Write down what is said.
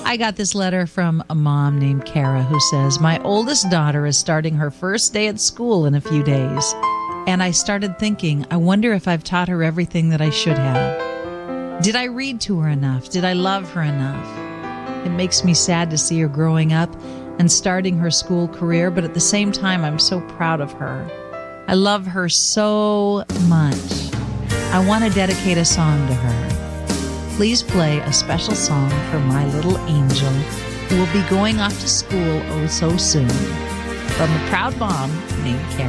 I got this letter from a mom named Kara who says, my oldest daughter is starting her first day at school in a few days. And I started thinking, I wonder if I've taught her everything that I should have. Did I read to her enough? Did I love her enough? It makes me sad to see her growing up and starting her school career, but at the same time, I'm so proud of her. I love her so much. I want to dedicate a song to her. Please play a special song for my little angel who will be going off to school oh so soon. From a proud mom named Kara.